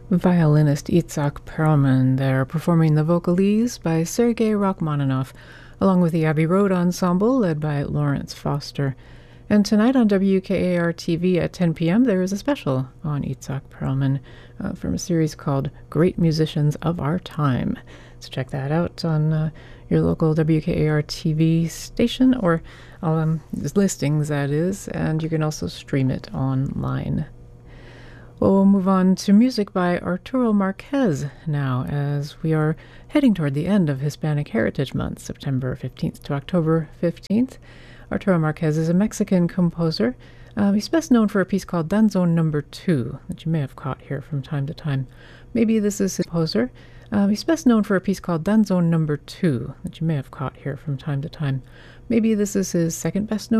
violinist Itzhak Perlman. They're performing the Vocalese by Sergei Rachmaninoff, along with the Abbey Road Ensemble led by Lawrence Foster. And tonight on WKAR-TV at 10 p.m., there is a special on Itzhak Perlman from a series called Great Musicians of Our Time. So check that out on your local WKAR-TV station, or listings, that is, and you can also stream it online. We'll move on to music by Arturo Marquez now, as we are heading toward the end of Hispanic Heritage Month, September 15th to October 15th. Arturo Marquez is a Mexican composer. He's best known for a piece called Danzón No. 2 that you may have caught here from time to time. Maybe this is his composer. He's best known for a piece called Danzón No. 2 that you may have caught here from time to time. Maybe this is his second best known